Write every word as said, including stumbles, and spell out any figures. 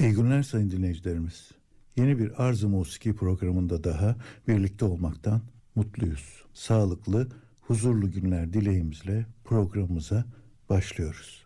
İyi günler sayın dinleyicilerimiz. Yeni bir Arz-ı Musiki programında daha birlikte olmaktan mutluyuz. Sağlıklı, huzurlu günler dileğimizle programımıza başlıyoruz.